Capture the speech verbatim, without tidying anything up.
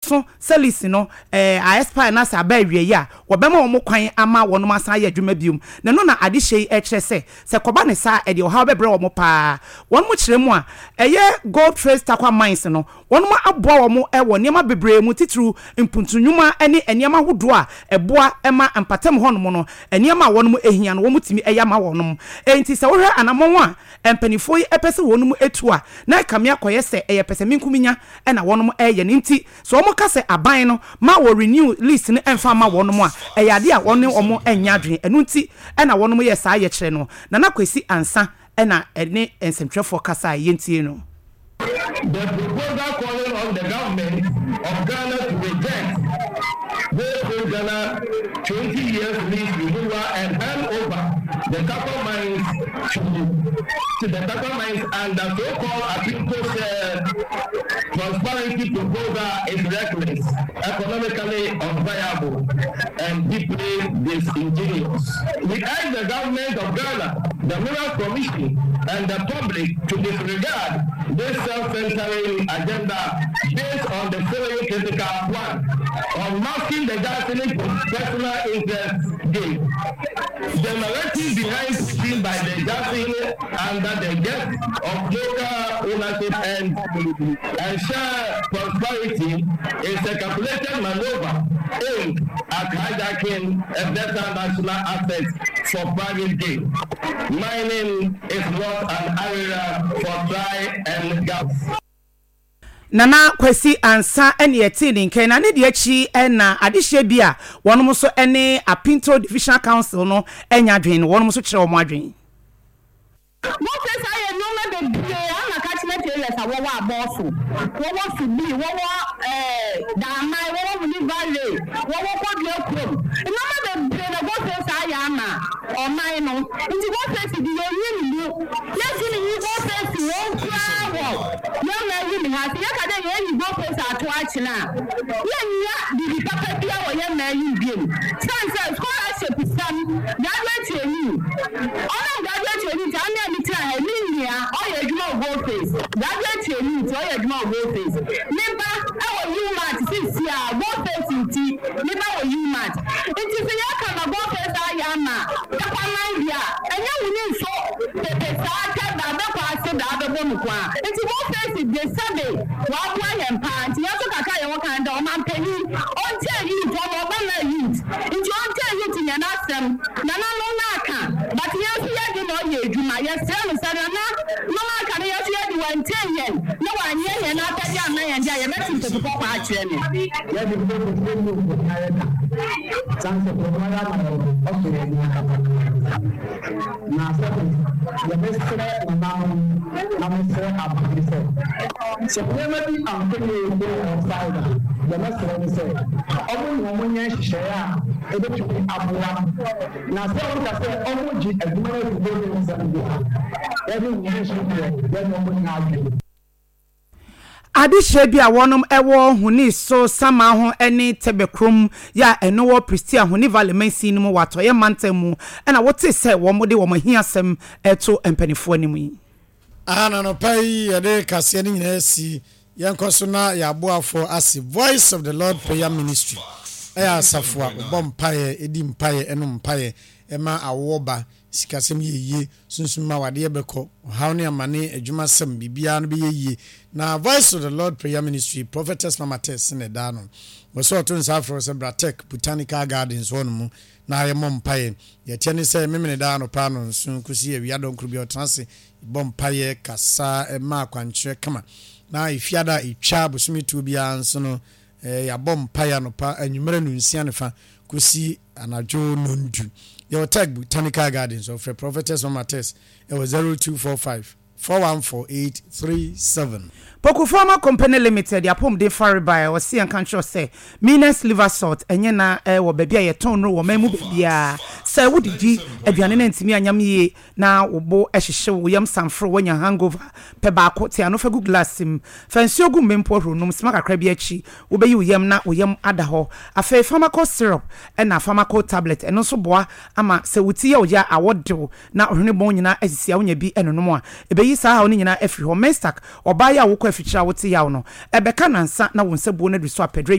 so selisi no eh aspire na sa ba wie ya wobema wo kwan ama wo no masa ya adwuma biom na no na ade hye e kire se se koba ne sa e de wo ha bebre wo pa won mo kire mu a eye gold trace takwa mines no won mo aboa wo mo e wo niam bebre mu titru impuntunwuma ene eniam ahodo a eboa ema empatem ho no mo no eniam a won mo ehia no wo mutimi eya ma wo no enti se wo hwe anamon a empanifo yi epese wo no mo etu a na kamia koye se eye pese minkuminya e na wo no mo eye ne nti so wo mo ka se aban no ma wo renew list ne emfa ma wo no mo a eye ade a wo ne wo mo enya adwen enu nti e na wo no mo ye saa ye kire no na na kwesi ansa e na ene ensentwefo kasa ye ntie no. The proposal calling on the government of Ghana to reject the Ghana twenty years lease renewal and hand over the copper mines to, to the copper mines and the so-called Apinco's uh, transparency proposal is reckless, economically unviable, and deeply disingenuous. We urge the government of Ghana, the Minerals Commission, and the public to disregard this self-centering agenda based on the following critical one: unmasking the Johnson personal interest gain. The narrative behind pushing by the Johnson under the guise of local ownership and ensure prosperity is a calculated maneuver aimed at hijacking a better national asset for private gain. Mining is not an area for dry and gas. Nana kwesi ansa ene yetini nke na ne de achi ena adehye bia wonom so ene Apinto Divisional Council no enya adwen wonom so kire wo adwen. Mo se say no me be ana ka chime tele sa wo wa aboso wo wo su bi wo wo eh da mai wo wo ni valley wo wo ko de krom no me be na go se say ama o mai no nti go se si di ye ni ni yes ni ni go se si wo kra wo no na yi ni ha se ya ka de ye ni go se sa to achi na ye nya di di papa bia wo ye na yi bi sense scholarship sam graduate ni ona graduate ni ta na ni tra ni nia o ye djuma go face graduate ni to ye djuma go face member e wo you mat six ya go face nti member wo you mat nti se ya ka na go face aya ma papa man dia enye wuni so pepe sa ka da ba kwa se da ba bo nkwa nti go face de sabe wa kwa ye mpa nti ya so kaka ye wo kan da o man pani on tell you to go ba na youth nti on tell you to na sem na na no na aka but ya so ya di no ye djuma ya se no sa na no ma ka ya so ya di wan ten yen no wan ye ye na ta dia na ye dia ye metin to ko kwa akire ni ya di ko ko no ko ya da chance ko ma ya na o ko ye ni ka na sa ya mestre na na na mestre abdi se se ko ma bi am ko ye ko outside ya mestre ni se o mo mo nya hihye ya e be tu aboa na se o ka se o mo ji aduma na ko ni se bi ya ni ni shi ya ni mo nya adwe adehye bia wonom ewo huni so sama ho ene tebekrom ya eno wo pristia huni valley mansi ni mu wato ye mantamu ena wote se wo mode wo mahiasem eto empanifo animu yi ana no pai ye de kase ni nyina si yenkoso na ya boafo ase Voice of the Lord Prayer Ministry eya asafo bompaye edi mpaye eno mpaye ema awoba sikasem yeye sunsuma wade yebeko hawo ne amane adwuma sem bibia no be yeye na Voice of the Lord Prayer Ministry Prophetess Mama Tess ne da no wo so to nsa afro se Bratek Botanical Gardens won mu na ye mompaye ye tiene se memene da no pa no sun kusi ye wiado nkuru bi otrase bompaye kasa ema akwanche kama na ifiada itwa bosumi tu bia nso no ya bompaye no pa anwumere no nsia ne fa kusi anajo nondu your tag Botanical Gardens of Prophetess Mama Tess it was zero two four five four one four eight three seven. Poku Pharma Company Limited ya pom de faribai o si anka ncho se Minas liver salt enye na e wo bebia ye ton no wo mamu bebia se wudigi aduane na ntimi anyam ye na wo ehhehye wo yam sanfro wonya hangover pe ba ko te anofa gu glassim fansi ogu mempo hronum sima kakra bi achi wo beyi wo yam na wo yam ada ho afa pharmaco syrup e na pharmaco tablet eno so boa ama se wuti ye wo ya awodew na ohene bon nyina asisia wonya bi enonom a ebeyi sa ha wo nyina afri ho mestak oba ya wo afichira wote yawo no ebeka nansa na wonsabuo na du so apedre